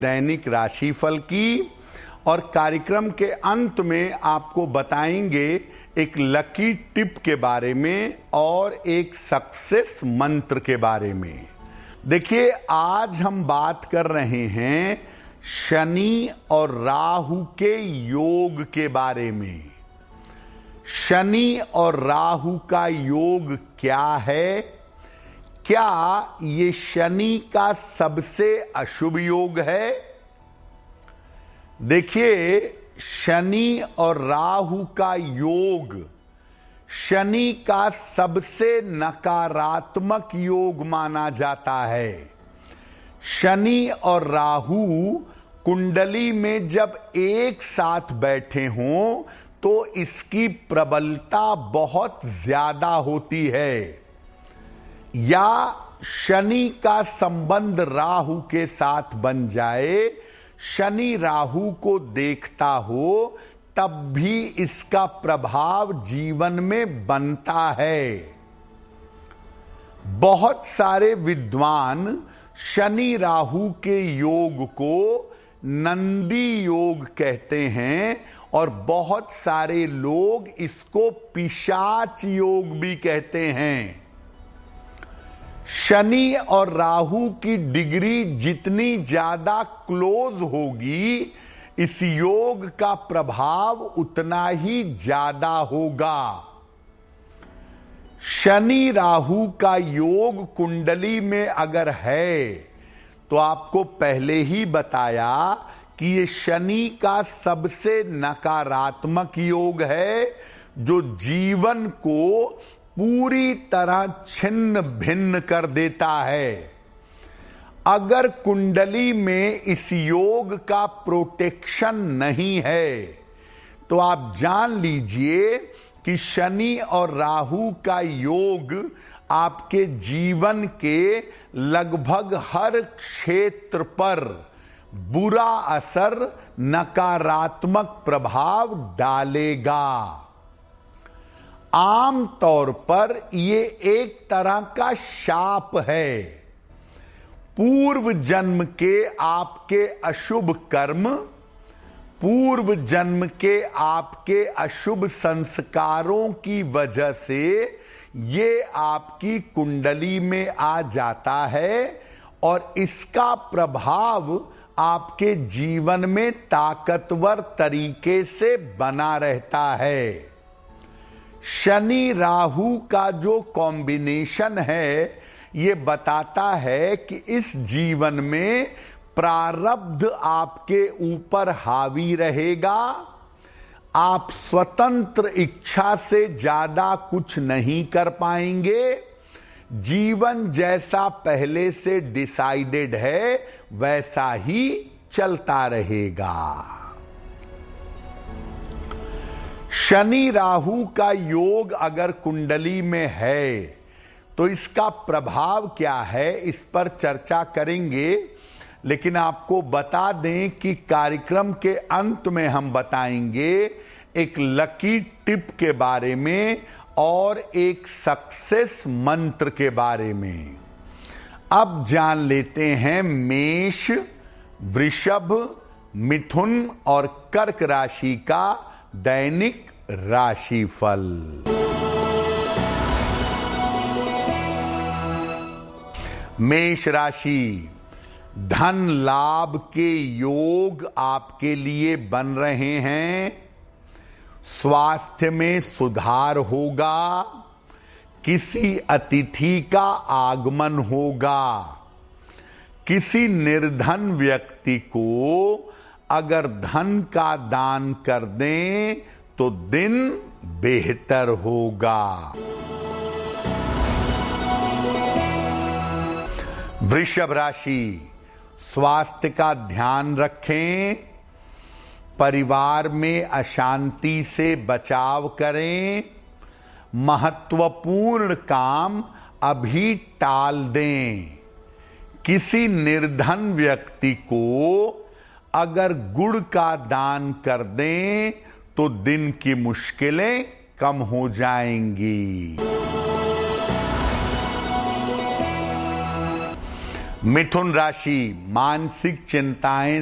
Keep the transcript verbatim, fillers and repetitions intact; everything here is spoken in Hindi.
दैनिक राशिफल की, और कार्यक्रम के अंत में आपको बताएंगे एक लकी टिप के बारे में और एक सक्सेस मंत्र के बारे में। देखिए, आज हम बात कर रहे हैं शनि और राहु के योग के बारे में। शनि और राहु का योग क्या है? क्या ये शनि का सबसे अशुभ योग है? देखिए, शनि और राहु का योग शनि का सबसे नकारात्मक योग माना जाता है। शनि और राहु कुंडली में जब एक साथ बैठे हों तो इसकी प्रबलता बहुत ज्यादा होती है। या शनि का संबंध राहु के साथ बन जाए, शनि राहु को देखता हो, तब भी इसका प्रभाव जीवन में बनता है। बहुत सारे विद्वान शनि राहु के योग को नंदी योग कहते हैं और बहुत सारे लोग इसको पिशाच योग भी कहते हैं। शनि और राहु की डिग्री जितनी ज्यादा क्लोज होगी, इस योग का प्रभाव उतना ही ज्यादा होगा। शनि राहु का योग कुंडली में अगर है तो आपको पहले ही बताया कि ये शनि का सबसे नकारात्मक योग है, जो जीवन को पूरी तरह छिन्न भिन्न कर देता है। अगर कुंडली में इस योग का प्रोटेक्शन नहीं है तो आप जान लीजिए कि शनि और राहु का योग आपके जीवन के लगभग हर क्षेत्र पर बुरा असर, नकारात्मक प्रभाव डालेगा। आम तौर पर ये एक तरह का शाप है। पूर्व जन्म के आपके अशुभ कर्म, पूर्व जन्म के आपके अशुभ संस्कारों की वजह से ये आपकी कुंडली में आ जाता है और इसका प्रभाव आपके जीवन में ताकतवर तरीके से बना रहता है। शनि राहु का जो कॉम्बिनेशन है, ये बताता है कि इस जीवन में प्रारब्ध आपके ऊपर हावी रहेगा। आप स्वतंत्र इच्छा से ज्यादा कुछ नहीं कर पाएंगे। जीवन जैसा पहले से डिसाइडेड है वैसा ही चलता रहेगा। शनि राहु का योग अगर कुंडली में है तो इसका प्रभाव क्या है, इस पर चर्चा करेंगे। लेकिन आपको बता दें कि कार्यक्रम के अंत में हम बताएंगे एक लकी टिप के बारे में और एक सक्सेस मंत्र के बारे में। अब जान लेते हैं मेष, वृषभ, मिथुन और कर्क राशि का दैनिक राशिफल। मेष राशि, धन लाभ के योग आपके लिए बन रहे हैं। स्वास्थ्य में सुधार होगा। किसी अतिथि का आगमन होगा। किसी निर्धन व्यक्ति को अगर धन का दान कर दें तो दिन बेहतर होगा। वृषभ राशि, स्वास्थ्य का ध्यान रखें। परिवार में अशांति से बचाव करें। महत्वपूर्ण काम अभी टाल दें। किसी निर्धन व्यक्ति को अगर गुड़ का दान कर दें तो दिन की मुश्किलें कम हो जाएंगी। मिथुन राशि, मानसिक चिंताएं